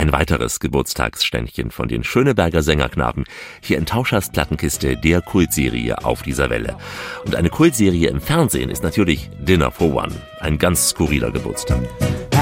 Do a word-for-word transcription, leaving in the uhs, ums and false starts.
Ein weiteres Geburtstagsständchen von den Schöneberger Sängerknaben, hier in Tauschers Plattenkiste der Kultserie Auf dieser Welle. Und eine Kultserie im Fernsehen ist natürlich Dinner for One, ein ganz skurriler Geburtstag.